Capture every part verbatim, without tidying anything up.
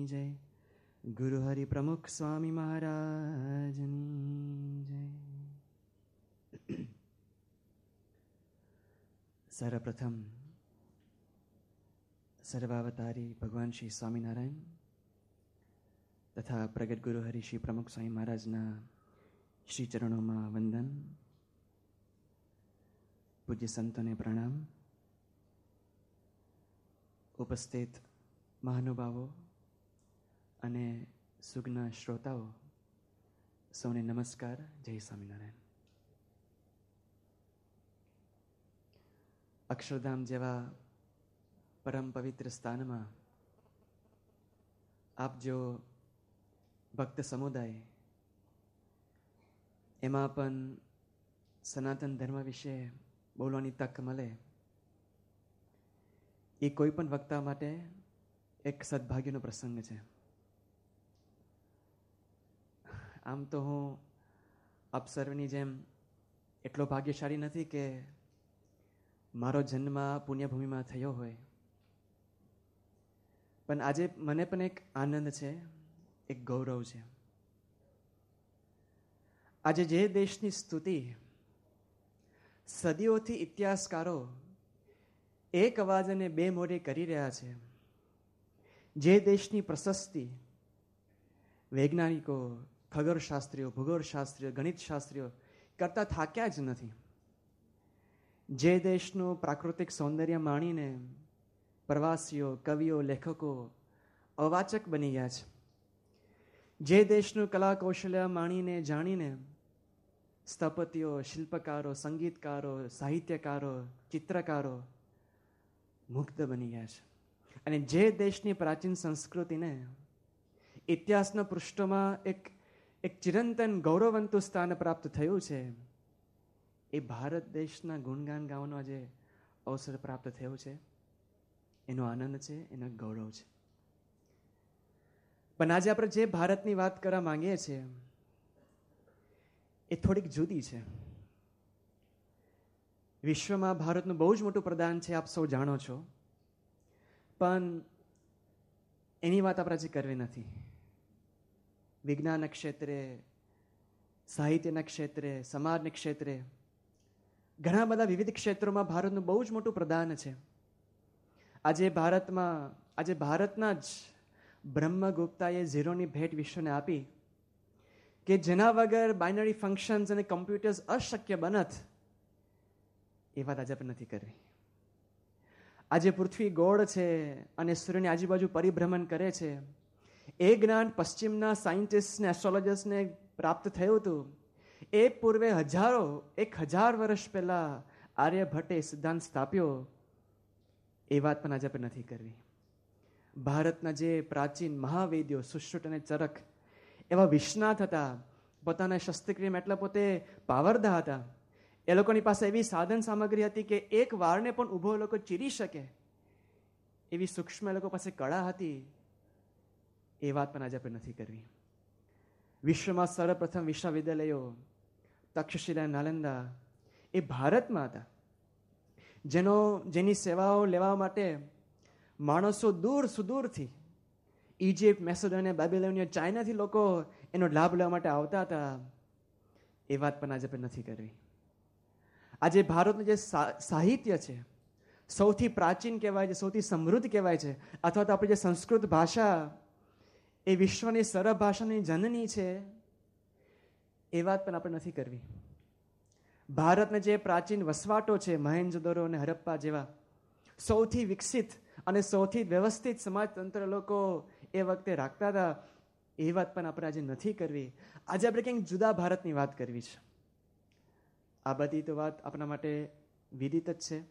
જય. ગુરુ હરિ પ્રમુખ સ્વામી મહારાજની જય. સર્વપ્રથમ સર્વાવતારી ભગવાન શ્રી સ્વામિનારાયણ તથા પ્રગટ ગુરુ હરિ શ્રી પ્રમુખ સ્વામી મહારાજના શ્રી ચરણોમાં વંદન. પૂજ્ય સંતોને પ્રણામ. ઉપસ્થિત મહાનુભાવો અને સુજ્ઞ શ્રોતાઓ સૌને નમસ્કાર. જય સ્વામિનારાયણ. અક્ષરધામ જેવા પરમ પવિત્ર સ્થાનમાં આપ જો ભક્ત સમુદાય, એમાં પણ સનાતન ધર્મ વિશે બોલવાની તક મળે, એ કોઈ પણ વક્તા માટે એક સદભાગ્યનો પ્રસંગ છે. આમ તો હું આપ સર્વની જેમ એટલો ભાગ્યશાળી નથી કે મારો જન્મ પુણ્યભૂમિમાં થયો હોય, પણ આજે મને પણ એક આનંદ છે, એક ગૌરવ છે. આજે જે દેશની સ્તુતિ સદીઓથી ઇતિહાસકારો એક અવાજ અને બે મોઢે કરી રહ્યા છે, જે દેશની પ્રશસ્તિ વૈજ્ઞાનિકો, ખગોળશાસ્ત્રીઓ, ભૂગોળશાસ્ત્રીઓ, ગણિત શાસ્ત્રીઓ કરતા થાક્યા જ નથી, જે દેશનું પ્રાકૃતિક સૌંદર્ય માણીને પ્રવાસીઓ, કવિઓ, લેખકો અવાચક બની ગયા છે, જે દેશનું કલા કૌશલ્ય માણીને જાણીને સ્થપતિઓ, શિલ્પકારો, સંગીતકારો, સાહિત્યકારો, ચિત્રકારો મુગ્ધ બની ગયા છે, અને જે દેશની પ્રાચીન સંસ્કૃતિને ઇતિહાસના પૃષ્ઠોમાં એક એક ચિરંતન ગૌરવવંતું સ્થાન પ્રાપ્ત થયું છે, એ ભારત દેશના ગુણગાન ગાવાનો આજે અવસર પ્રાપ્ત થયો છે. એનો આનંદ છે, એનો ગૌરવ છે. પણ આજે આપણે જે ભારતની વાત કરવા માંગીએ છીએ એ થોડીક જુદી છે. વિશ્વમાં ભારતનું બહુ જ મોટું પ્રદાન છે, આપ સૌ જાણો છો, પણ એની વાત આપણે હજી કરવી નથી. વિજ્ઞાનના ક્ષેત્રે, સાહિત્યના ક્ષેત્રે, સમાજના ક્ષેત્રે, ઘણા બધા વિવિધ ક્ષેત્રોમાં ભારતનું બહુ જ મોટું પ્રદાન છે. આજે ભારતમાં આજે ભારતના જ બ્રહ્મગુપ્તાએ ઝીરોની ભેટ વિશ્વને આપી કે જેના વગર બાઇનરી ફંક્શન્સ અને કમ્પ્યુટર્સ અશક્ય બનત. એ વાત આજે પણ નથી કરવી. આજે પૃથ્વી ગોળ છે અને સૂર્યની આજુબાજુ પરિભ્રમણ કરે છે, એ જ્ઞાન પશ્ચિમના સાયન્ટિસ્ટને, એસ્ટ્રોલોજર્સને પ્રાપ્ત થયું હતું. એ પૂર્વે હજારો એક હજાર વર્ષ પહેલા આર્યભટ્ટે સિદ્ધાંત સ્થાપ્યો. એ વાત પણ આજે પણ નથી કરવી. ભારતના જે પ્રાચીન મહાવેદ્યો સુશ્રુત અને ચરક એવા વિશ્વનાથ હતા, પોતાના શસ્ત્રક્રિયામાં એટલા પોતે પાવરદા હતા, એ લોકોની પાસે એવી સાધન સામગ્રી હતી કે એક વારને પણ ઊભો એ લોકો ચીરી શકે એવી સૂક્ષ્મ એ લોકો પાસે કળા હતી. એ વાત પણ આજે પણ નથી કરવી. વિશ્વમાં સર્વપ્રથમ વિશ્વવિદ્યાલયો તક્ષશિલા, નાલંદા એ ભારતમાં હતા, જેનો જેની સેવાઓ લેવા માટે માણસો દૂર સુદૂરથી ઇજિપ્ત, મેસેડોનિયા, બેબીલોનિયા, ચાઇનાથી લોકો એનો લાભ લેવા માટે આવતા હતા. એ વાત પણ આજે પણ નથી કરવી. આજે ભારતનું જે સાહિત્ય છે સૌથી પ્રાચીન કહેવાય છે, સૌથી સમૃદ્ધ કહેવાય છે, અથવા તો આપણી જે સંસ્કૃત ભાષા એ વિશ્વની સર્વ ભાષાની જનની છે, એ વાત પણ આપણે નથી કરવી. ભારતના જે પ્રાચીન વસવાટો છે, મહેન્જોદડો અને હરપ્પા જેવા સૌથી વિકસિત અને સૌથી વ્યવસ્થિત સમાજતંત્ર લોકો એ વખતે રાખતા હતા, એ વાત પણ આપણે આજે નથી કરવી. આજે આપણે કંઈક જુદા ભારતની વાત કરવી છે. આ બધી તો વાત આપણા માટે વિદિત જ છે,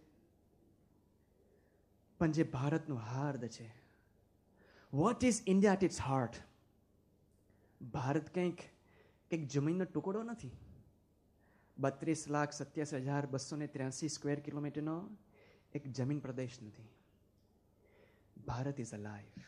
પણ જે ભારતનું હાર્દ છે, what is India at it's heart? Bharat કંઈક કંઈક જમીનનો ટુકડો નથી. બત્રીસ લાખ સત્યાસી હજાર બસો ને ત્ર્યાસી સ્ક્વેર કિલોમીટરનો એક જમીન પ્રદેશ નથી. Bharat is alive.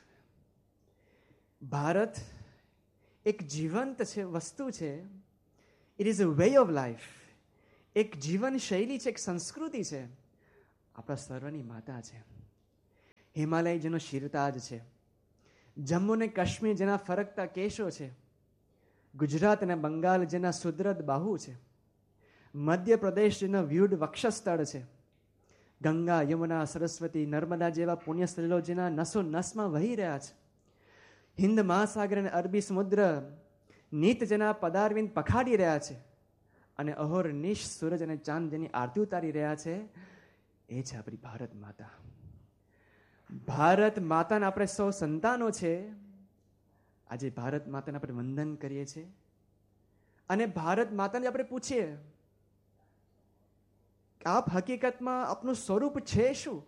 ભારત એક જીવંત છે, વસ્તુ છે. It is a way of life. એક જીવન શૈલી છે, એક સંસ્કૃતિ છે. આપણા સર્વની માતા છે. હિમાલય જેનો શિરતાજ છે, જમ્મુ અને કાશ્મીર જેના ફરકતા કેશો છે, ગુજરાત અને બંગાળ જેના સુદ્રઢ બાહુ છે, મધ્યપ્રદેશ જેનો વ્યુઢ વક્ષસ્થળ છે, ગંગા, યમુના, સરસ્વતી, નર્મદા જેવા પુણ્યસ્થળો જેના નસો નસમાં વહી રહ્યા છે, હિન્દ મહાસાગર અને અરબી સમુદ્ર નીત જેના પદારવિંદ પખાડી રહ્યા છે, અને અહોર નિશ સૂરજ અને ચાંદ જેની આરતી ઉતારી રહ્યા છે, એ છે આપણી ભારત માતા. ભારત માતાના આપણે સૌ સંતાનો છે. આજે ભારત માતાને આપણે વંદન કરીએ છીએ અને ભારત માતાને આપણે પૂછીએ કે આપ હકીકતમાં આપનું સ્વરૂપ છે શું?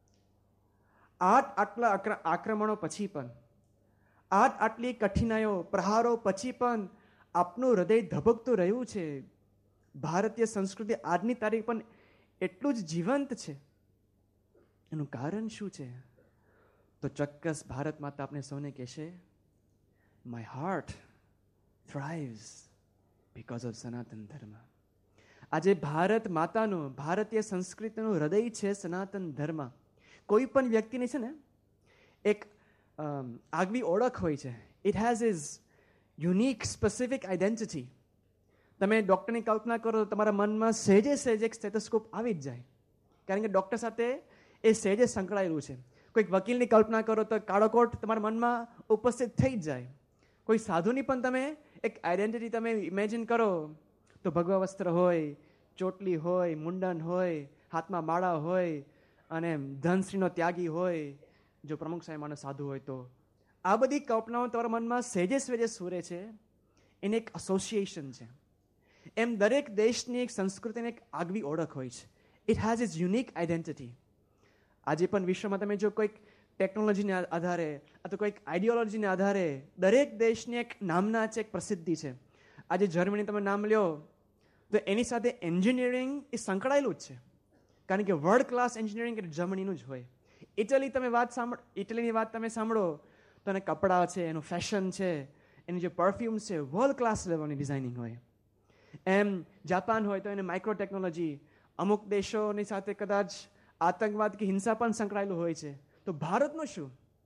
આઠ આટલા આક્રમણો પછી પણ, આઠ આટલી કઠિનાઈઓ, પ્રહારો પછી પણ આપનું હૃદય ધબકતું રહ્યું છે. ભારતીય સંસ્કૃતિ આજની તારીખ પણ એટલું જ જીવંત છે. એનું કારણ શું છે? તો ચોક્કસ ભારત માતા આપણે સૌને કહેશે, માય હાર્ટ થ્રાઇવ્સ બીકોઝ ઓફ સનાતન ધર્મ. આજે ભારત માતાનું, ભારતીય સંસ્કૃતિનું હૃદય છે સનાતન ધર્મ. કોઈ પણ વ્યક્તિની છે ને એક આગવી ઓળખ હોય છે. It has is unique specific identity. તમે ડૉક્ટરની કલ્પના કરો તો તમારા મનમાં સહેજે સહેજ એક સ્ટેથોસ્કોપ આવી જ જાય, કારણ કે ડૉક્ટર સાથે એ સહેજે સંકળાયેલું છે. કોઈક વકીલની કલ્પના કરો તો કાળો કોટ તમારા મનમાં ઉપસ્થિત થઈ જ જાય. કોઈ સાધુની પણ તમે એક આઈડેન્ટિટી તમે ઇમેજિન કરો તો ભગવા વસ્ત્ર હોય, ચોટલી હોય, મુંડન હોય, હાથમાં માળા હોય અને ધનશ્રીનો ત્યાગી હોય, જો પ્રમુખ સાહેબ માનો સાધુ હોય તો. આ બધી કલ્પનાઓ તમારા મનમાં સહેજે સહેજે સુરે છે. એને એક એસોસિએશન છે. એમ દરેક દેશની એક સંસ્કૃતિની એક આગવી ઓળખ હોય છે. It has is unique identity. આજે પણ વિશ્વમાં તમે જો કોઈક ટેકનોલોજીને આધારે અથવા કોઈક આઈડિયોલોજીને આધારે દરેક દેશની એક નામના છે, એક પ્રસિદ્ધિ છે. આજે જર્મની તમે નામ લ્યો તો એની સાથે એન્જિનિયરિંગ એ સંકળાયેલું જ છે, કારણ કે વર્લ્ડ ક્લાસ એન્જિનિયરિંગ એટલે જર્મનીનું જ હોય. ઇટલી તમે વાત સાંભળો, ઇટલીની વાત તમે સાંભળો તો એને કપડાં છે, એનું ફેશન છે, એની જે પરફ્યુમ છે, વર્લ્ડ ક્લાસ લેવલની ડિઝાઇનિંગ હોય. એમ જાપાન હોય તો એને માઇક્રો ટેકનોલોજી, અમુક દેશોની સાથે કદાચ આતંકવાદ કે હિંસા પણ સંકળાયેલું હોય છે. તો ભારતનું શું?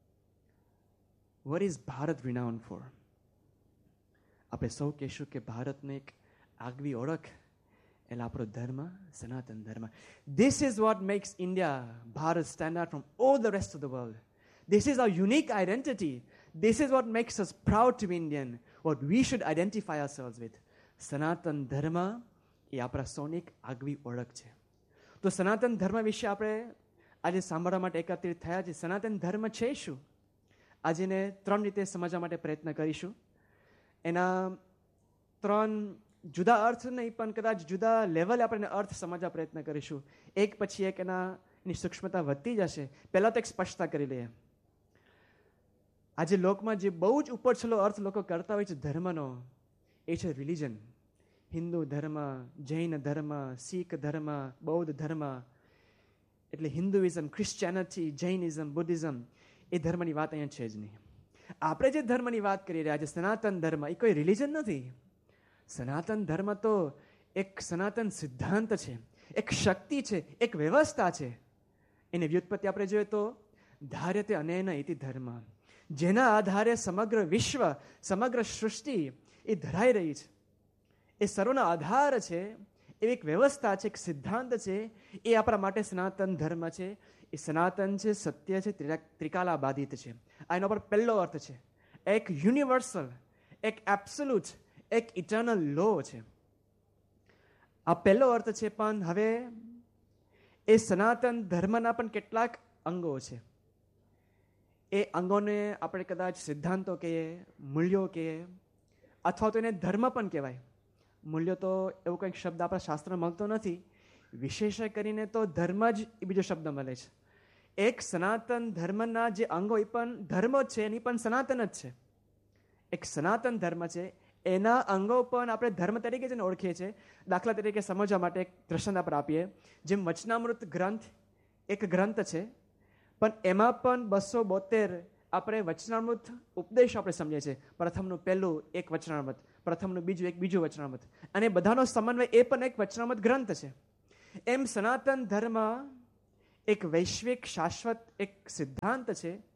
What is Bharat renowned four? આપણે સૌ કહેશું કે ભારતની એક આગવી ઓળખ એટલે આપણો ધર્મ, સનાતન ધર્મ. This is what makes India, Bharat stand out from all the rest of the world. This is our unique identity. This is what makes us proud to B Indian. What we should identify અવરસેલ્વ્સ with. સનાતન ધર્મ એ આપણા સૌની એક આગવી ઓળખ છે. તો સનાતન ધર્મ વિશે આપણે આજે સાંભળવા માટે એકત્રિત થયા છે. સનાતન ધર્મ છે શું? આજે એને ત્રણ રીતે સમજવા માટે પ્રયત્ન કરીશું. એના ત્રણ જુદા અર્થ નહીં પણ કદાચ જુદા લેવલે આપણે અર્થ સમજવા પ્રયત્ન કરીશું. એક પછી એક એના એની સૂક્ષ્મતા વધતી જશે. પહેલાં તો એક સ્પષ્ટતા કરી લઈએ. આજે લોકમાં જે બહુ જ ઉપરછલ્લો અર્થ લોકો કરતા હોય છે ધર્મનો, એ છે રિલિજન. હિન્દુ ધર્મ, જૈન ધર્મ, શીખ ધર્મ, બૌદ્ધ ધર્મ, એટલે હિન્દુઇઝમ, ક્રિશ્ચિયાનિટી, જૈનિઝમ, બુદ્ધિઝમ, એ ધર્મની વાત અહીંયા છે જ નહીં. આપણે જે ધર્મની વાત કરી રહ્યા છે સનાતન ધર્મ, એ કોઈ રિલિજન નથી. સનાતન ધર્મ તો એક સનાતન સિદ્ધાંત છે, એક શક્તિ છે, એક વ્યવસ્થા છે. એની વ્યુત્પત્તિ આપણે જોઈએ તો ધાર્યતે અનેન ઇતિ ધર્મ, જેના આધારે સમગ્ર વિશ્વ, સમગ્ર સૃષ્ટિ એ ધરાઈ રહી છે. એ સર્વનો આધાર છે, એ એક વ્યવસ્થા છે, એક સિદ્ધાંત છે. એ આપણા માટે સનાતન ધર્મ છે. એ સનાતન છે, સત્ય છે, ત્રિકાલા બાધિત છે. આ એનો પર પહેલો અર્થ છે. એક યુનિવર્સલ, એક એબ્સોલ્યુટ, એક ઇટર્નલ લો છે. આ પહેલો અર્થ છે. પણ હવે એ સનાતન ધર્મના પણ કેટલાક અંગો છે. એ અંગોને આપણે કદાચ સિદ્ધાંતો કહીએ, મૂલ્યો કહીએ, અથવા તો એને ધર્મ પણ કહેવાય. મૂલ્યો તો એવો કંઈક શબ્દ આપણા શાસ્ત્રમાં મળતો નથી. વિશેષ કરીને તો ધર્મ જ એ બીજો શબ્દ મળે છે. એક સનાતન ધર્મના જે અંગો એ પણ ધર્મ જ છે, એની પણ સનાતન જ છે. એક સનાતન ધર્મ છે, એના અંગો પણ આપણે ધર્મ તરીકે જ ઓળખીએ છીએ. દાખલા તરીકે સમજવા માટે એક દ્રષ્ટાંત આપણે આપીએ. જેમ વચનામૃત ગ્રંથ એક ગ્રંથ છે, પણ એમાં પણ બસો બોતેર આપણે વચનામૃત ઉપદેશ આપણે સમજીએ છીએ. પ્રથમનું પહેલું એક વચનામૃત, પ્રથમનું બીજું એક બીજું વચનામૃત, અને બધાનો સમન્વય એ પણ એક વચનામૃત ગ્રંથ છે. એમ સનાતન ધર્મ એક વૈશ્વિક શાશ્વત એક સિદ્ધાંત છે.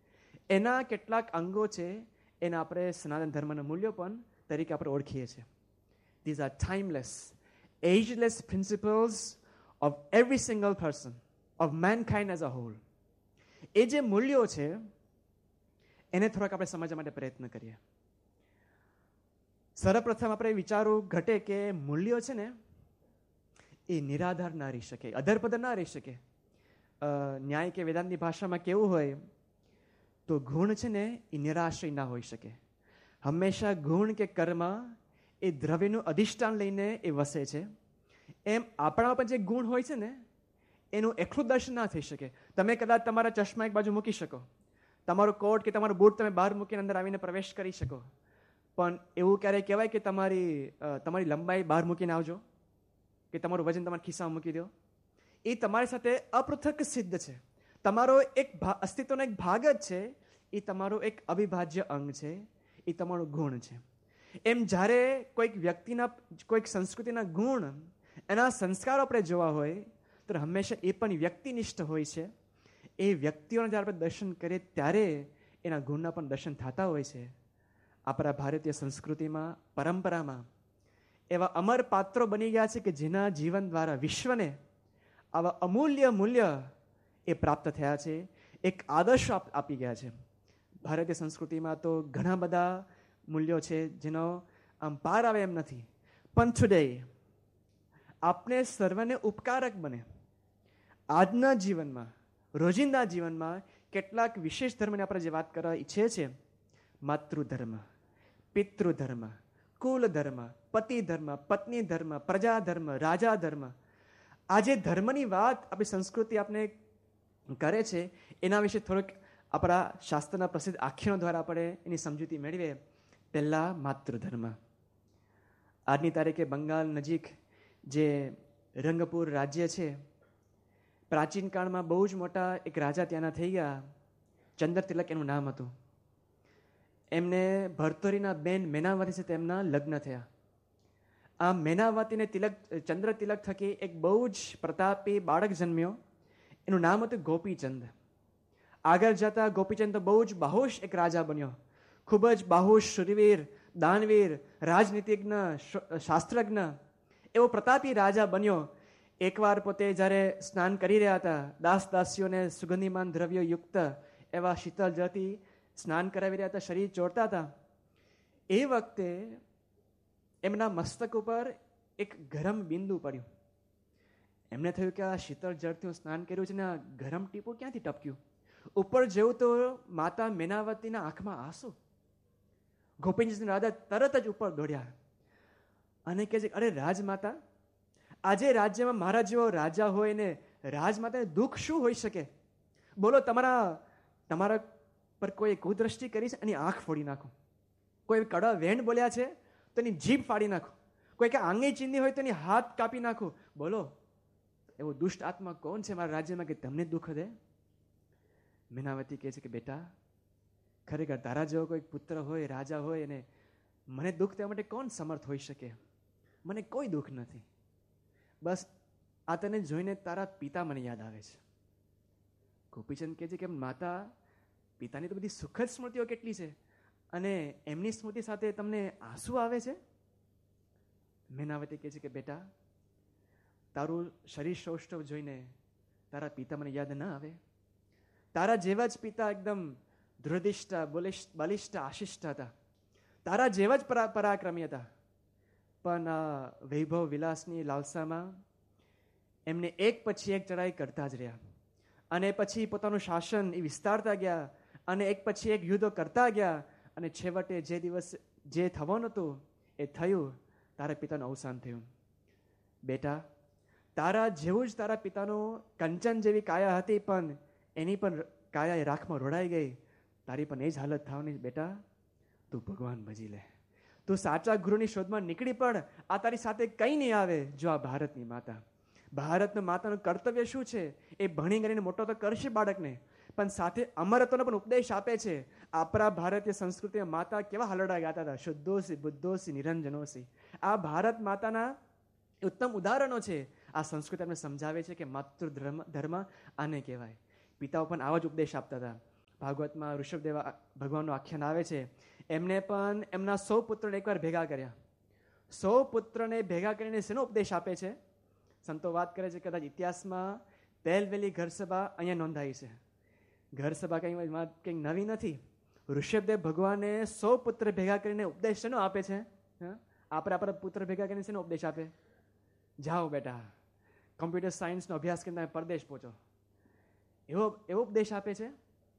એના કેટલાક અંગો છે, એના આપણે સનાતન ધર્મના મૂલ્યો પણ તરીકે આપણે ઓળખીએ છીએ. These are timeless, ageless principles of every single person, of mankind as a whole. એ જે મૂલ્યો છે એને થોડાક આપણે સમજવા માટે પ્રયત્ન કરીએ. સર્વપ્રથમ આપણે વિચારવું ઘટે કે મૂલ્યો છે ને એ નિરાધાર ના રહી શકે, અધરપધર ના રહી શકે. ન્યાય કે વેદાંતની ભાષામાં કેવું હોય તો ગુણ છે ને એ નિરાશ્રય ના હોઈ શકે. હંમેશા ગુણ કે કર્મ એ દ્રવ્યનું અધિષ્ઠાન લઈને એ વસે છે. એમ આપણા પણ જે ગુણ હોય છે ને એનું એકલું દર્શન ના થઈ શકે. તમે કદાચ તમારા ચશ્મા એક બાજુ મૂકી શકો, તમારો કોટ કે તમારો બૂટ તમે બહાર મૂકીને અંદર આવીને પ્રવેશ કરી શકો, પણ એવું ક્યારેય કહેવાય કે તમારી તમારી લંબાઈ બહાર મૂકીને આવજો, કે તમારું વજન તમારા ખિસ્સામાં મૂકી દો. એ તમારી સાથે અપૃથક સિદ્ધ છે. તમારો એક અસ્તિત્વનો એક ભાગ જ છે. એ તમારો એક અવિભાજ્ય અંગ છે. એ તમારો ગુણ છે. એમ જ્યારે કોઈક વ્યક્તિના, કોઈક સંસ્કૃતિના ગુણ, એના સંસ્કારો આપણે જોવા હોય તો હંમેશા એ પણ વ્યક્તિનિષ્ઠ હોય છે. એ વ્યક્તિઓને જ્યારે આપણે દર્શન કરીએ ત્યારે એના ગુણના પણ દર્શન થતા હોય છે. આપણા ભારતીય સંસ્કૃતિમાં, પરંપરામાં એવા અમર પાત્રો બની ગયા છે કે જેના જીવન દ્વારા વિશ્વને આવા અમૂલ્ય મૂલ્ય એ પ્રાપ્ત થયા છે, એક આદર્શ આપી ગયા છે. ભારતીય સંસ્કૃતિમાં તો ઘણા બધા મૂલ્યો છે જેનો આમ પાર આવે એમ નથી. પણ ટુડે આપણે સર્વને ઉપકારક બને. આજના જીવનમાં, રોજિંદા જીવનમાં કેટલાક વિશેષ ધર્મની આપણે જે વાત કરવા ઈચ્છીએ છીએ, માતૃધર્મ, પિતૃધર્મ, કુલ ધર્મ, પતિ ધર્મ, પત્ની ધર્મ, પ્રજા ધર્મ, રાજા ધર્મ, આ જે ધર્મની વાત આપણી સંસ્કૃતિ આપણે કરે છે એના વિશે થોડુંક આપણા શાસ્ત્રના પ્રસિદ્ધ આખ્યાનો દ્વારા આપણે એની સમજૂતી મેળવીએ. પહેલા માતૃધર્મ. આજની તારીખે બંગાળ નજીક જે રંગપુર રાજ્ય છે, પ્રાચીન કાળમાં બહુ જ મોટા એક રાજા ત્યાંના થઈ ગયા. ચંદ્ર તિલક એનું નામ હતું. એમને ભરતોરીના બેન મેનાવતી છે તેમના લગ્ન થયા. આ મેનાવતીને તિલક, ચંદ્ર તિલક થકી એક બહુ જ પ્રતાપી બાળક જન્મ્યો. એનું નામ હતું ગોપીચંદ. આગળ જતા ગોપીચંદ તો બહુ જ બાહોશ એક રાજા બન્યો. ખૂબ જ બાહોશ, શૂરવીર, દાનવીર, રાજનીતિજ્ઞ, શાસ્ત્રજ્ઞ એવો પ્રતાપી રાજા બન્યો. એકવાર પોતે જ્યારે સ્નાન કરી રહ્યા હતા, દાસ દાસીઓને સુગંધીમાન દ્રવ્યો યુક્ત એવા શીતળ જળથી સ્નાન કરાવી રહ્યા હતા, શરીર ચોળતા હતા. એ વખતે એમના મસ્તક ઉપર એક ગરમ બિંદુ પડ્યું. એમને થયું કે આ શીતળ જળથી સ્નાન કર્યું છે ને આ ગરમ ટીપું ક્યાંથી ટપક્યું. ઉપર જેવું તો માતા મેનાવતીના આંખમાં આંસુ. ગોપીચંદ રાજા તરત જ ઉપર દોડ્યા અને કહે છે, અરે રાજમાતા, આજે રાજ્યમાં મારા જેવો રાજા હોય ને રાજમાતાને દુઃખ શું હોઈ શકે? બોલો, તમારા તમારા પર કોઈ કુદ્રષ્ટિ કરી છે એની આંખ ફોડી નાખો. કોઈ કડવા વેણ બોલ્યા છે તો એની જીભ ફાડી નાખો. કોઈ કે આંગે ચીંધી હોય તો એની હાથ કાપી નાખો. બોલો, એવો દુષ્ટ આત્મા કોણ છે મારા રાજ્યમાં કે તમને દુઃખ દે? મેનાવતી કહે છે કે બેટા, ખરેખર તારા જેવો કોઈ પુત્ર હોય, રાજા હોય, અને મને દુઃખ દેવા માટે કોણ સમર્થ હોઈ શકે? મને કોઈ દુઃખ નથી. બસ આ તને જોઈને તારા પિતા મને યાદ આવે છે. ગોપીચંદ કહે છે કે માતા, પિતાની તો બધી સુખદ સ્મૃતિઓ કેટલી છે અને એમની સ્મૃતિ સાથે તમને આંસુ આવે છે? મેનાવતી કહે છે કે બેટા, તારું શરીર સૌષ્ઠવ જોઈને તારા પિતા મને યાદ ના આવે? તારા જેવા જ પિતા એકદમ દૃઢિષ્ઠ, બલિષ્ઠ, આશિષ્ઠ હતા. તારા જેવા જ પરા પરાક્રમી હતા. પણ આ વૈભવ વિલાસની લાલસામાં એમને એક પછી એક ચડાઈ કરતા જ રહ્યા અને પછી પોતાનું શાસન એ વિસ્તારતા ગયા અને એક પછી એક યુદ્ધો કરતા ગયા અને છેવટે જે દિવસ જે થવાનું હતું એ થયું. તારા પિતાનું અવસાન થયું. બેટા, તારા જેવું જ તારા પિતાનું કંચન જેવી કાયા હતી, પણ એની પણ કાયા એ રાખમાં રોડાઈ ગઈ. તારી પણ એ જ હાલત થવાની. બેટા, તું ભગવાન ભજી લે. તું સાચા ગુરુની શોધમાં નીકળી પડ. આ તારી સાથે કંઈ નહીં આવે. જો આ ભારતની માતા, ભારતના માતાનું કર્તવ્ય શું છે? એ ભણી ગણીને મોટો તો કરશે બાળકને, પણ સાથે અમરત્વનો પણ ઉપદેશ આપે છે. આપણા ભારતીય સંસ્કૃતિમાં માતા કેવા હલડા ગાતા હતા, શુદ્ધોસી, બુદ્ધોસી, નિરંજનોસી. આ ભારત માતાના ઉત્તમ ઉદાહરણો છે. આ સંસ્કૃતિ અમને સમજાવે છે કે માતૃ ધર્મ ધર્મ આને કહેવાય. પિતાઓ પણ આવા જ ઉપદેશ આપતા હતા. ભાગવતમાં ઋષભદેવ ભગવાનનું આખ્યાન આવે છે. એમને પણ એમના સો પુત્રોને એકવાર ભેગા કર્યા. સો પુત્રને ભેગા કરીને શેનો ઉપદેશ આપે છે? સંતો વાત કરે છે કદાચ ઇતિહાસમાં પહેલવેલી ઘર સભા અહીંયા નોંધાઈ છે. ઘર સભા કંઈ કંઈક નવી નથી. ઋષભદેવ ભગવાને સો પુત્ર ભેગા કરીને ઉપદેશ શેનો આપે છે? આપણે આપણા પુત્ર ભેગા કરીને શેનો ઉપદેશ આપે? જાઓ બેટા, કમ્પ્યુટર સાયન્સનો અભ્યાસ કરીને તમે પરદેશ પહોંચો, એવો એવો ઉપદેશ આપે છે?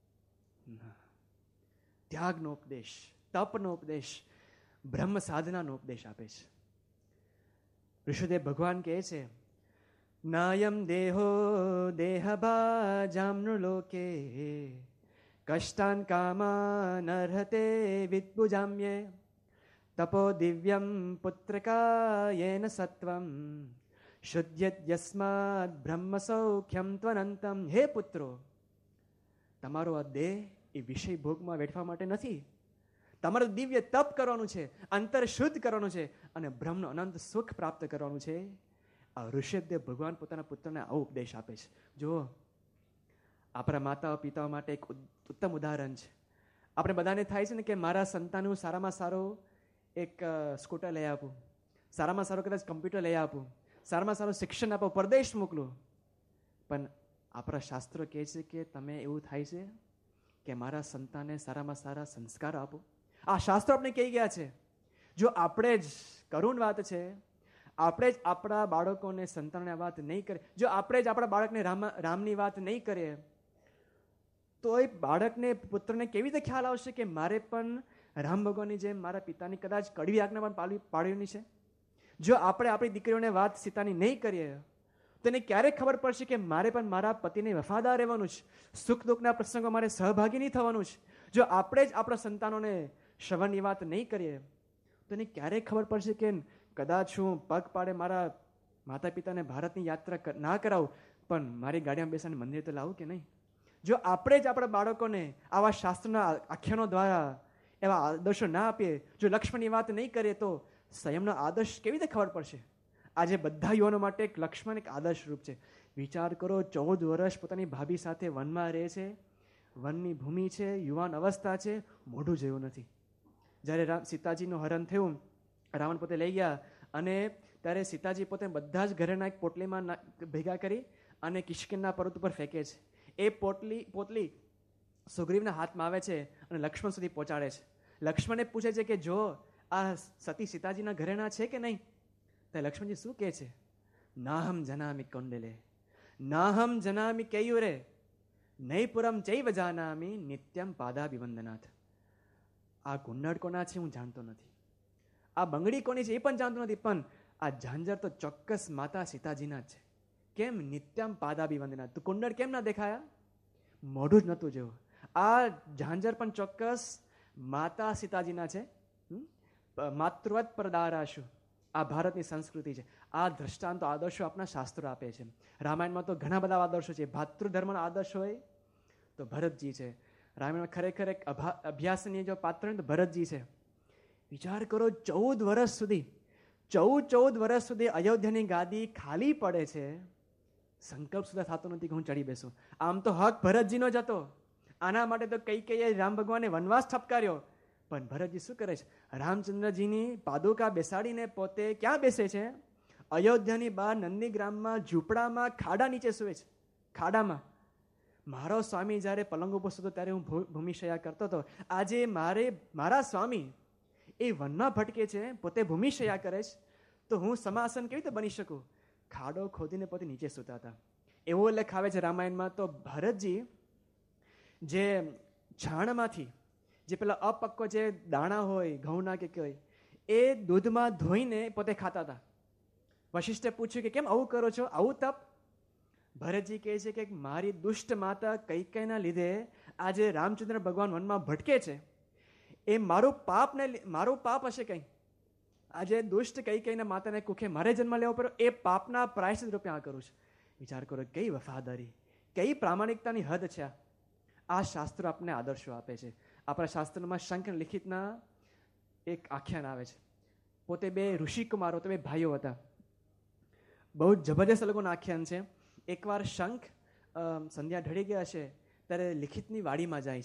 ત્યાગનો ઉપદેશ, તપનો ઉપદેશ, બ્રહ્મ સાધનાનો ઉપદેશ આપે છે. ઋષભદેવ ભગવાન કહે છે, નાયમ દેહો દેહભાજામ્નુ લોકે કષ્ટાન કામાન અર્હતે વિદ્ભુજામ્યે તપો દિવ્યમ પુત્રકાયેન સત્વમ શુદ્ધ્યત યસ્માદ બ્રહ્મ સૌખ્યમ ત્વનંતમ. હે પુત્રો, તમારો આ દેહ એ વિષય ભોગમાં વેઠવા માટે નથી. તમારે દિવ્ય તપ કરવાનું છે, અંતર શુદ્ધ કરવાનું છે અને બ્રહ્મનું અનંત સુખ પ્રાપ્ત કરવાનું છે. આ ઋષભદેવ ભગવાન પોતાના પુત્રને આવો ઉપદેશ આપે છે. જો આપણા માતાઓ પિતાઓ માટે એક ઉત્તમ ઉદાહરણ છે. આપણે બધાને થાય છે ને કે મારા સંતાનનું સારામાં સારો એક સ્કૂટર લઈ આપું, સારામાં સારો કદાચ કમ્પ્યુટર લઈ આપું, સારામાં સારું શિક્ષણ આપો, પરદેશ મોકલું. પણ આપણા શાસ્ત્રો કહે છે કે તમે એવું થાય છે કે મારા સંતાનને સારામાં સારા સંસ્કાર આપો. આ શાસ્ત્રો આપણે કહી ગયા છે. જો આપણે જ કરુણ વાત છે, આપણે જ આપણા બાળકોને સંતાનને વાત નહીં કરીએ, જો આપણે જ આપણા બાળકને રામ રામની વાત નહીં કરીએ, તો એ બાળકને પુત્રને કેવી રીતે ખ્યાલ આવશે કે મારે પણ રામ ભગવાનની જેમ મારા પિતાની કદાચ કડવી આજ્ઞા પણ પાળવી પાડવાની છે? જો આપણે આપણી દીકરીઓને વાત સીતાની નહીં કરીએ તો એને ક્યારેક ખબર પડશે કે મારે પણ મારા પતિને વફાદાર રહેવાનું છે, સુખ દુઃખના પ્રસંગો મારે સહભાગી નહીં થવાનું છે. જો આપણે જ આપણા સંતાનોને શ્રવણની વાત નહીં કરીએ તો એને ક્યારેક ખબર પડશે કે કદાચ હું પગ પાડે મારા માતા પિતાને ભારતની યાત્રા ના કરાવું, પણ મારી ગાડીમાં બેસાને મંદિર તો લાવું કે નહીં? જો આપણે જ આપણા બાળકોને આવા શાસ્ત્રના આખ્યાનો દ્વારા એવા આદર્શો ના આપીએ, જો લક્ષ્મણની વાત નહીં કરીએ, તો સંયમનો આદર્શ કેવી રીતે ખબર પડશે? આજે બધા યુવાનો માટે એક લક્ષ્મણ એક આદર્શ રૂપ છે. વિચાર કરો, ચૌદ વર્ષ પોતાની ભાભી સાથે વનમાં રહે છે, વનની ભૂમિ છે, યુવાન અવસ્થા છે, મોઢું જોયું નથી. જ્યારે રામ સીતાજીનું હરણ થયું, રાવણ પોતે લઈ ગયા અને ત્યારે સીતાજી પોતે બધા જ ઘરેના એક પોટલીમાં ભેગા કરી અને કિષ્કિંધા પર્વત ઉપર ફેંકે છે. એ પોટલી પોટલી સુગ્રીવના હાથમાં આવે છે અને લક્ષ્મણ સુધી પહોંચાડે છે. લક્ષ્મણને પૂછે છે કે જો આ સતી સીતાજીના ઘરેણા છે કે નહીં? તો લક્ષ્મણજી શું કહે છે? નાહમ જનામિ કૌંડલે નાહમ જનામિ કેયુરે નૈપુરમ ચૈવ જાનામિ નિત્યમ પાદાભિવંદનાથ. આ કુંડળ કોના છે હું જાણતો નથી, આ બંગડી કોની છે એ પણ જાણતો નથી, પણ આ ઝાંઝર તો ચોક્કસ માતા સીતાજીના જ છે. કેમ? નિત્યમ પાદાભિવંદનાથ. તું કુંડળ કેમ ના દેખાયા? મોઢું જ નહોતું જેવું. આ ઝાંઝર પણ ચોક્કસ માતા સીતાજીના છે. માતૃવત પરદારાશુ, આ ભારતની સંસ્કૃતિ છે. આ દ્રષ્ટાંતો આદર્શો આપણા શાસ્ત્રો આપે છે. રામાયણમાં તો ઘણા બધા આદર્શો છે. ભાતૃધર્મના આદર્શ હોય તો ભરતજી છે. રામાયણમાં ખરેખર એક અભ્યાસની જો પાત્ર હોય તો ભરતજી છે. વિચાર કરો, ચૌદ વર્ષ સુધી ચૌદ ચૌદ વર્ષ સુધી અયોધ્યાની ગાદી ખાલી પડે છે. સંકલ્પ સુધા થતો નથી કે હું ચડી બેસું. આમ તો હક ભરતજીનો જ હતો. આના માટે તો કઈ કઈ રામ ભગવાને વનવાસ ઠપકાર્યો, પણ ભરતજી શું કરે છે? રામચંદ્રજીની પાદુકા બેસાડીને પોતે ક્યાં બેસે છે? અયોધ્યાની બહાર નંદીગ્રામમાં ઝૂંપડામાં ખાડા નીચે સૂવે છે. ખાડામાં. મારો સ્વામી જ્યારે પલંગ ઉપર સૂતો ત્યારે હું ભૂમિશયા કરતો હતો. આજે મારે મારા સ્વામી એ વનમાં ભટકે છે, પોતે ભૂમિશયા કરે છે, તો હું સમાસન કેવી રીતે બની શકું? ખાડો ખોદીને પોતે નીચે સૂતા હતા. એવો ઉલ્લેખ આવે છે રામાયણમાં. તો ભરતજી જે છાણમાંથી જે પેલા અપક્વ જે દાણા હોય ઘઉંના કે હોય એ દૂધમાં ધોઈને પોતે ખાતા હતા. વશિષ્ઠે પૂછ્યું કે કેમ આવું કરો છો, આવું તપ? ભરતજી કહે છે કે મારી દુષ્ટ માતા કૈકેયીના લીધે આજે રામચંદ્ર ભગવાન વનમાં ભટકે છે, એ મારું પાપ ને મારું પાપ હશે કંઈ. આજે દુષ્ટ કૈકેયીના માતાને કુખે મારે જન્મ લેવો પડ્યો, એ પાપના પ્રાયશ્ચિત રૂપે આ કરું છું. વિચાર કરો, કઈ વફાદારી, કઈ પ્રામાણિકતાની હદ છે. આ શાસ્ત્રો આપણને આદર્શો આપે છે. આપણા શાસ્ત્રોમાં શંકર લિખિતના એક આખ્યાન આવે છે. પોતે બે ઋષિકુમારો, તો બે ભાઈઓ હતા. બહુ જબરજસ્ત લોકોનું આખ્યાન છે. એકવાર શંખ સંધ્યા ઢળી ગયા છે ત્યારે લિખિતની વાડીમાં જાય